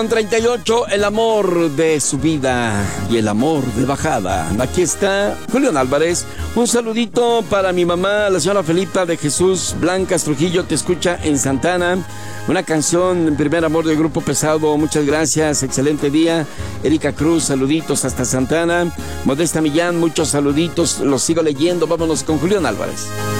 38, el amor de subida y el amor de bajada. Aquí está Julián Álvarez. Un saludito para mi mamá, la señora Felipa de Jesús Blancas Trujillo, te escucha en Santana. Una canción, Primer Amor del Grupo Pesado. Muchas gracias, excelente día. Erika Cruz, saluditos hasta Santana. Modesta Millán, muchos saluditos, los sigo leyendo. Vámonos con Julián Álvarez.